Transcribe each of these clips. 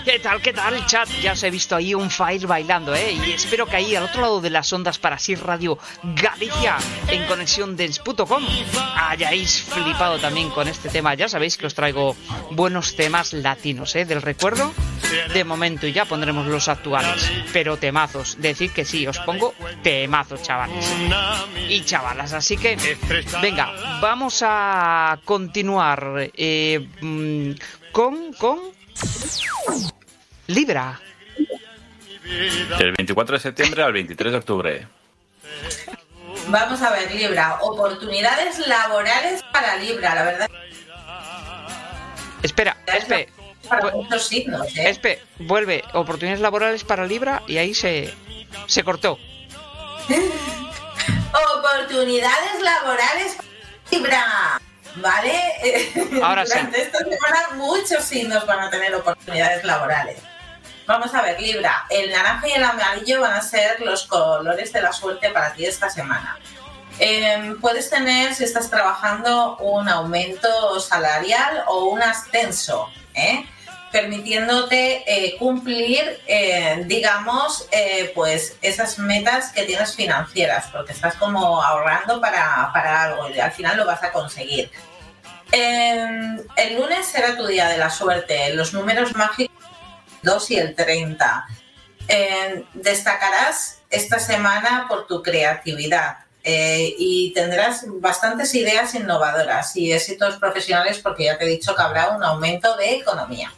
¿Qué tal, chat? Ya os he visto ahí un fire bailando, y espero que ahí al otro lado de las ondas para Sir Radio Galicia en conexiondance.com hayáis flipado también con este tema. Ya sabéis que os traigo buenos temas latinos, del recuerdo de momento, y ya pondremos los actuales, pero temazos. Decid que sí, os pongo temazos, chavales y chavalas. Así que venga, vamos a continuar con Libra. Del 24 de septiembre al 23 de octubre. Vamos a ver, Libra. Oportunidades laborales para Libra, la verdad. Espera. Para muchos signos, Vuelve. Oportunidades laborales para Libra y ahí se cortó. Oportunidades laborales para Libra. ¿Vale? Ahora Durante esta semana muchos signos van a tener oportunidades laborales. Vamos a ver, Libra, el naranja y el amarillo van a ser los colores de la suerte para ti esta semana. Puedes tener, si estás trabajando, un aumento salarial o un ascenso, permitiéndote cumplir, pues esas metas que tienes financieras, porque estás como ahorrando para algo y al final lo vas a conseguir. El lunes será tu día de la suerte. Los números mágicos 2 y el 30. Destacarás esta semana por tu creatividad y tendrás bastantes ideas innovadoras y éxitos profesionales, porque ya te he dicho que habrá un aumento de economía.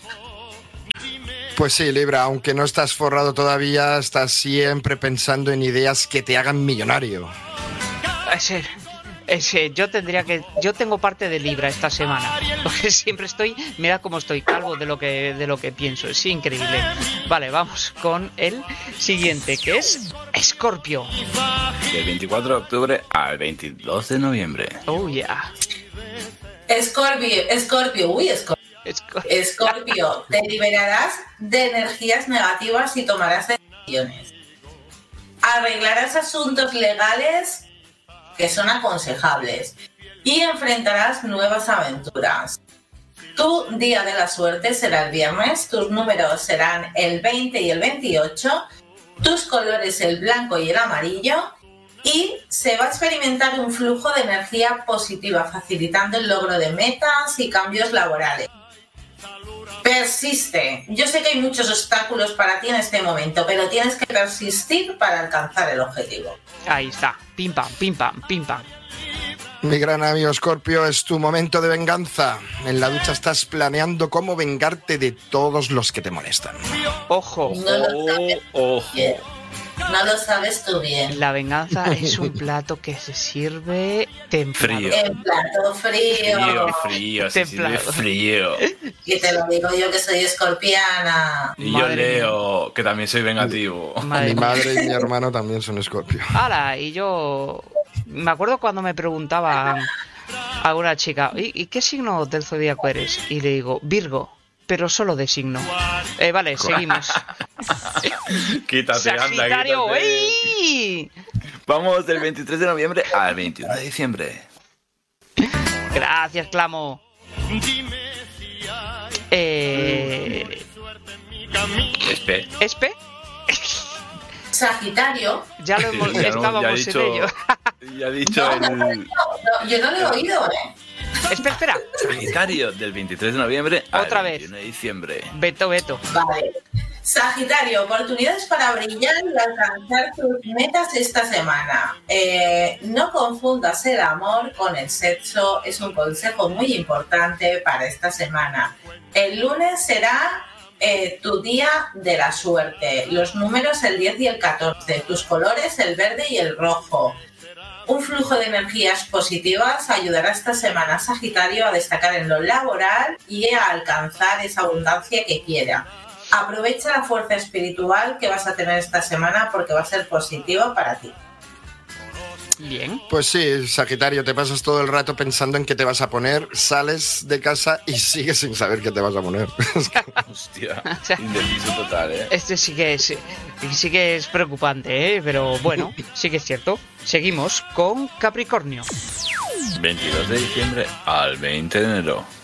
Pues sí, Libra, aunque no estás forrado todavía, estás siempre pensando en ideas que te hagan millonario. Yo tengo parte de Libra esta semana, porque siempre estoy, mira cómo estoy, calvo de lo que pienso, es increíble. Vale, vamos con el siguiente, que es Escorpio. Del 24 de octubre al 22 de noviembre. Oh, yeah. Escorpio, te liberarás de energías negativas y tomarás decisiones. Arreglarás asuntos legales que son aconsejables y enfrentarás nuevas aventuras. Tu día de la suerte será el viernes, tus números serán el 20 y el 28, tus colores el blanco y el amarillo, y se va a experimentar un flujo de energía positiva, facilitando el logro de metas y cambios laborales. Persiste. Yo sé que hay muchos obstáculos para ti en este momento, pero tienes que persistir para alcanzar el objetivo. Ahí está. Pim pam, pim pam, pim pam. Mi gran amigo Scorpio, es tu momento de venganza. En la ducha estás planeando cómo vengarte de todos los que te molestan. Ojo. No lo sabes tú bien. La venganza es un plato que se sirve templado. Frío. En plato Frío, se sirve frío. Y te lo digo yo, que soy escorpiana. Y yo Leo, que también soy vengativo. Mi madre y mi hermano también son Scorpio. ¡Hala! Y yo me acuerdo cuando me preguntaba a una chica, ¿y qué signo del zodíaco eres? Y le digo, Virgo, pero solo de signo. Vale, seguimos. Quítate, Sagitario, anda, quítate. ¡ey! Vamos del 23 de noviembre al 21 de diciembre. Gracias, Clamo. ¿Espe? Sagitario. Ya lo hemos, estábamos en ello. Ya he dicho Yo no lo he oído, Espera. Sagitario, del 23 de noviembre Otra al vez. 21 de diciembre. Beto. Vale. Sagitario, oportunidades para brillar y alcanzar tus metas esta semana. No confundas el amor con el sexo, es un consejo muy importante para esta semana. El lunes será tu día de la suerte. Los números el 10 y el 14, tus colores el verde y el rojo. Un flujo de energías positivas ayudará esta semana a Sagitario a destacar en lo laboral y a alcanzar esa abundancia que quiera. Aprovecha la fuerza espiritual que vas a tener esta semana, porque va a ser positiva para ti. Bien. Pues sí, Sagitario, te pasas todo el rato pensando en qué te vas a poner, sales de casa y sigues sin saber qué te vas a poner. Hostia, indeciso total, Este sí que es preocupante, pero bueno, sí que es cierto. Seguimos con Capricornio. 22 de diciembre al 20 de enero.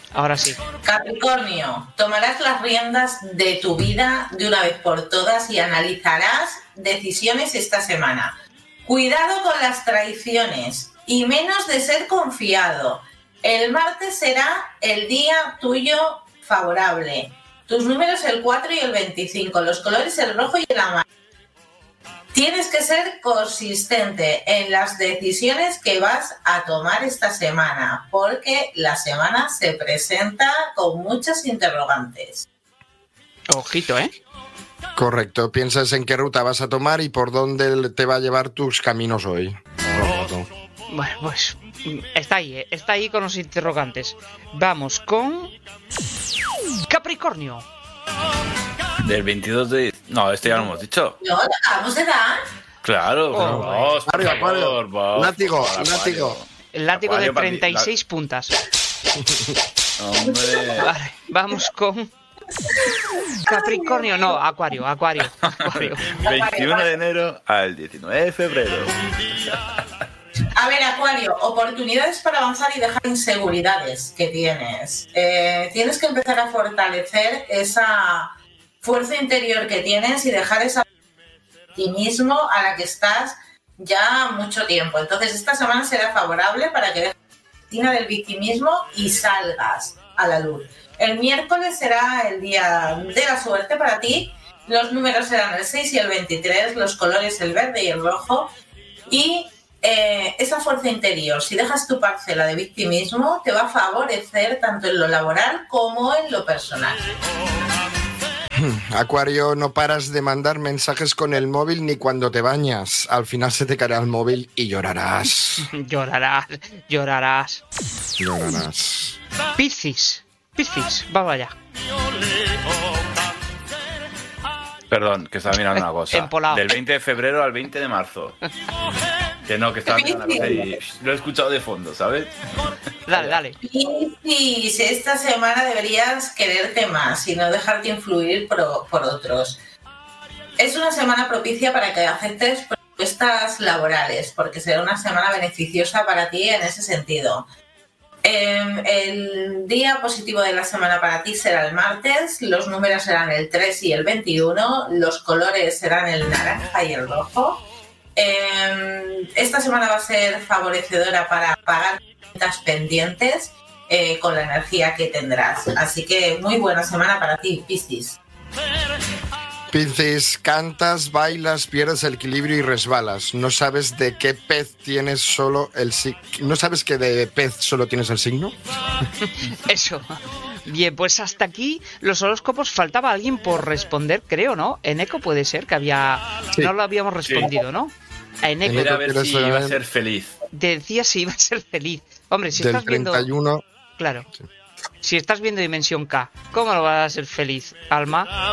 Ahora sí. Capricornio, tomarás las riendas de tu vida de una vez por todas y analizarás decisiones esta semana. Cuidado con las traiciones y menos de ser confiado. El martes será el día tuyo favorable. Tus números el 4 y el 25, los colores el rojo y el amarillo. Tienes que ser consistente en las decisiones que vas a tomar esta semana, porque la semana se presenta con muchas interrogantes. Ojito, ¿eh? Correcto. Piensas en qué ruta vas a tomar y por dónde te va a llevar tus caminos hoy. Bueno, pues está ahí con los interrogantes. Vamos con Capricornio. Del 22 de... No, este ya lo hemos dicho. ¿No? ¿Lo acabamos de dar? Claro, vamos, por Acuario, favor, vamos. Látigo, Por favor, látigo. El látigo de Acuario, 36 puntas. Hombre. Vale, vamos con Capricornio. No, Acuario. 21 de enero al 19 de febrero. A ver, Acuario, oportunidades para avanzar y dejar inseguridades que tienes. Tienes que empezar a fortalecer esa fuerza interior que tienes y dejar esa optimismo a la que estás ya mucho tiempo. Entonces, esta semana será favorable para que dejes la rutina del victimismo y salgas a la luz. El miércoles será el día de la suerte para ti. Los números serán el 6 y el 23, los colores el verde y el rojo. Y esa fuerza interior, si dejas tu parcela de victimismo, te va a favorecer tanto en lo laboral como en lo personal. Acuario, no paras de mandar mensajes con el móvil ni cuando te bañas. Al final se te caerá el móvil y llorarás. Llorarás. Piscis, vamos allá. Perdón, que estaba mirando una cosa. Empolado. Del 20 de febrero al 20 de marzo. Que estaba mirando una cosa y lo he escuchado de fondo, ¿sabes? Dale. Y si esta semana deberías quererte más y no dejarte influir por otros. Es una semana propicia para que aceptes propuestas laborales, porque será una semana beneficiosa para ti en ese sentido. El día positivo de la semana para ti será el martes, los números serán el 3 y el 21, los colores serán el naranja y el rojo. Esta semana va a ser favorecedora para pagar cuentas pendientes con la energía que tendrás. Así que muy buena semana para ti, Piscis. Piscis, cantas, bailas, pierdes el equilibrio y resbalas. No sabes de qué pez tienes solo el signo. ¿No sabes que de pez solo tienes el signo? Eso. Bien, pues hasta aquí los horóscopos. Faltaba alguien por responder, creo, ¿no? Eneco puede ser que había... Sí. No lo habíamos respondido, sí. ¿no? A Eneco. Era a ver si iba a ser feliz. Decía si iba a ser feliz. Hombre, si del estás viendo... 31... Claro. Sí. Si estás viendo Dimensión K, ¿cómo lo vas a ser feliz, Alma?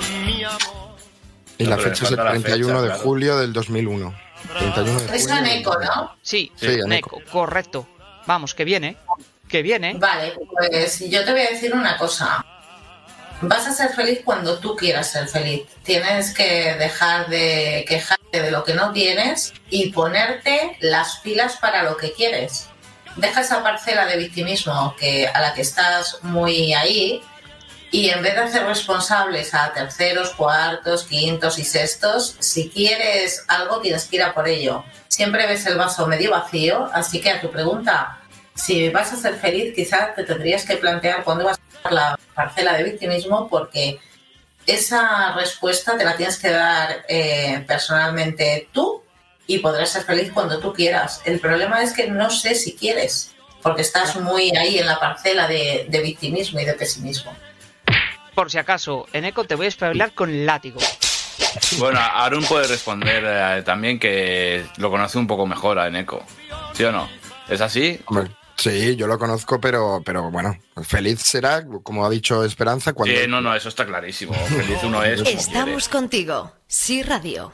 Y la fecha es el 31 de julio del 2001. 31 de es Eneco, ¿no? Sí, Eneco, correcto. Vamos, que viene. Vale, pues yo te voy a decir una cosa. Vas a ser feliz cuando tú quieras ser feliz. Tienes que dejar de quejarte de lo que no tienes y ponerte las pilas para lo que quieres. Deja esa parcela de victimismo a la que estás muy ahí y en vez de hacer responsables a terceros, cuartos, quintos y sextos, si quieres algo tienes que ir a por ello. Siempre ves el vaso medio vacío, así que a tu pregunta, si vas a ser feliz, quizás te tendrías que plantear cuándo vas a la parcela de victimismo, porque esa respuesta te la tienes que dar personalmente tú y podrás ser feliz cuando tú quieras. El problema es que no sé si quieres, porque estás muy ahí en la parcela de victimismo y de pesimismo. Por si acaso, Eneco, te voy a espabilar con el látigo. Bueno, Arun puede responder también que lo conoce un poco mejor a Eneco. ¿Sí o no? ¿Es así? Hombre, sí, yo lo conozco, pero bueno, feliz será, como ha dicho Esperanza, cuando... Sí, no, eso está clarísimo. Feliz uno es como Estamos quiere. Contigo, Sí Radio.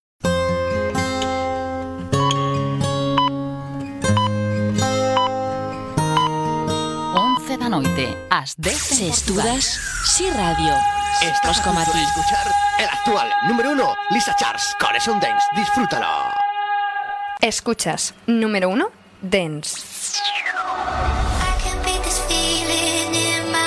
Da noite, ás 10 Se estudas, Sí Radio. Estás como a ti. Escuchar el actual número 1, Lisa Charles, con Es un Dance. Disfrútalo. Escuchas número 1, Dance. I can beat this feeling in my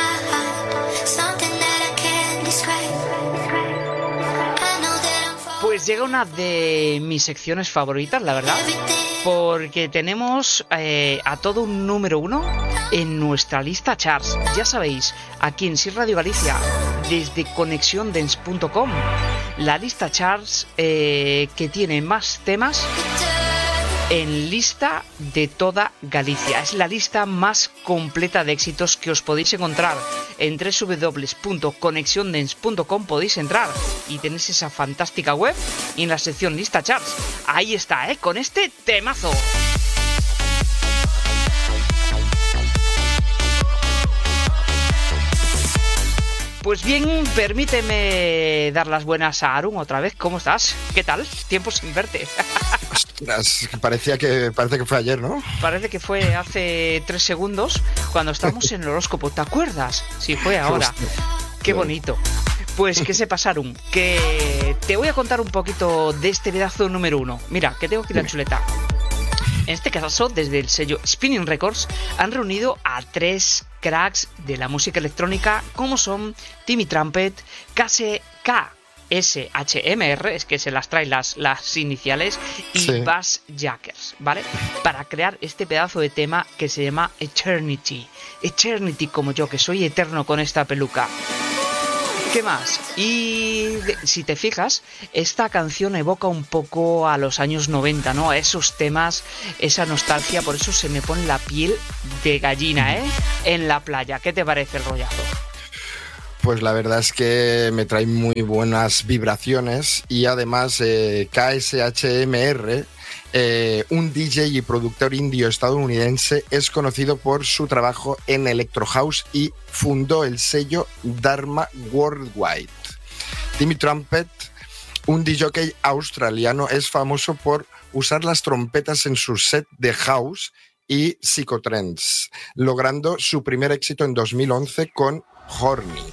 Pues llega una de mis secciones favoritas, la verdad, porque tenemos a todo un número 1 en nuestra lista charts. Ya sabéis, aquí en SIR Radio Galicia, desde conexiondance.com, la lista charts que tiene más temas en lista de toda Galicia. Es la lista más completa de éxitos que os podéis encontrar en www.conexiondance.com. Podéis entrar y tenéis esa fantástica web, y en la sección lista charts ahí está, con este temazo. Pues bien, permíteme dar las buenas a Arun otra vez. ¿Cómo estás? ¿Qué tal? Tiempo sin verte. Ostras, parece que fue ayer, ¿no? Parece que fue hace 3 segundos cuando estábamos en el horóscopo. ¿Te acuerdas? Sí, fue ahora. Qué bonito. Pues, ¿qué se pasaron? Que te voy a contar un poquito de este pedazo número 1. Mira, que tengo que ir a chuleta. En este caso, desde el sello Spinning Records, han reunido a 3 cracks de la música electrónica, como son Timmy Trumpet, KSHMR, es que se las trae las iniciales, y sí, Bass Jackers, ¿vale? Para crear este pedazo de tema que se llama Eternity. Eternity, como yo, que soy eterno con esta peluca. ¿Qué más? Y si te fijas, esta canción evoca un poco a los años 90, ¿no? A esos temas, esa nostalgia, por eso se me pone la piel de gallina, en la playa. ¿Qué te parece el rollazo? Pues la verdad es que me trae muy buenas vibraciones, y además KSHMR, un DJ y productor indio estadounidense, es conocido por su trabajo en Electro House y fundó el sello Dharma Worldwide. Timmy Trumpet, un DJ australiano, es famoso por usar las trompetas en su set de house y psicotrance, logrando su primer éxito en 2011 con Horny.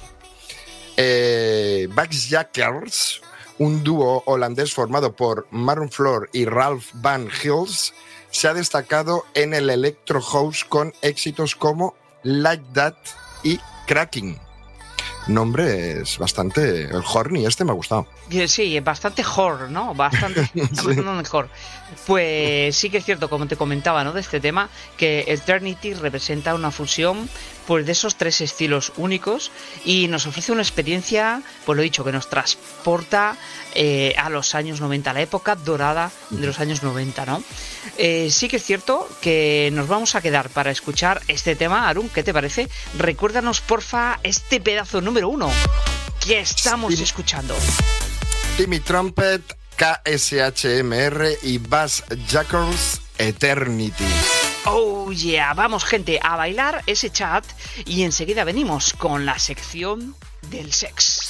Bass Jackers, un dúo holandés formado por Maroon 4 y Ralph Van Hills, se ha destacado en el Electro House con éxitos como Like That y Cracking. Nombre es bastante... El Horny me ha gustado. Sí, bastante horror, ¿no? Bastante mejor. Pues sí que es cierto, como te comentaba, ¿no? De este tema, que Eternity representa una fusión, pues, de esos 3 estilos únicos, y nos ofrece una experiencia, pues lo dicho, que nos transporta a los años 90, a la época dorada de los años 90, ¿no? Sí que es cierto que nos vamos a quedar para escuchar este tema. Arun, ¿qué te parece? Recuérdanos, porfa, este pedazo número 1 que estamos escuchando. Timmy Trumpet, KSHMR y Bass Jackers, Eternity. Oh yeah, vamos gente a bailar ese chat, y enseguida venimos con la sección del sex.